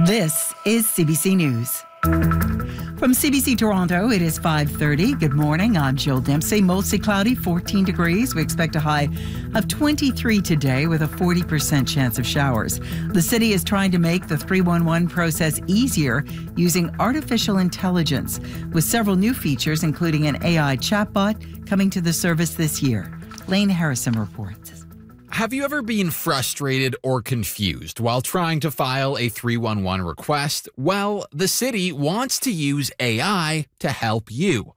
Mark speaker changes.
Speaker 1: This is CBC News. From CBC Toronto, it is 5:30. Good morning. I'm Jill Dempsey. Mostly cloudy, 14 degrees. We expect a high of 23 today with a 40% chance of showers. The city is trying to make the 311 process easier using artificial intelligence, with several new features, including an AI chatbot, coming to the service this year. Lane Harrison reports.
Speaker 2: Have you ever been frustrated or confused while trying to file a 311 request? Well, the city wants to use AI to help you.